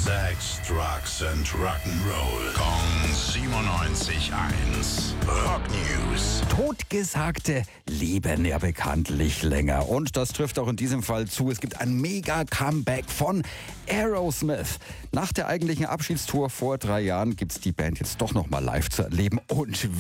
Sex, Drugs and Rock'n'Roll. Kong 97.1. Rock News. Totgesagte leben ja bekanntlich länger. Und das trifft auch in diesem Fall zu. Es gibt ein Mega-Comeback von Aerosmith. Nach der eigentlichen Abschiedstour vor 3 Jahren gibt es die Band jetzt doch nochmal live zu erleben. Und